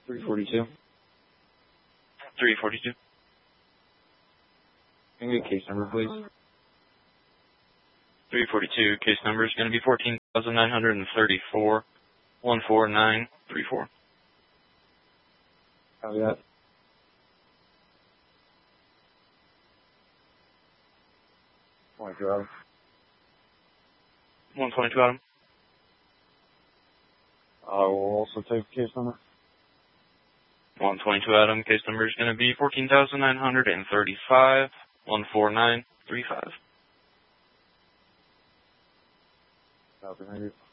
342. 342. Can you get case number, please? 342, case number is going to be 14,934, 14934. Copy that. Point to Adam. 122, Adam. I will also take case number. 122, Adam. Case number is going to be 14,935, 14935. Copy, thank you.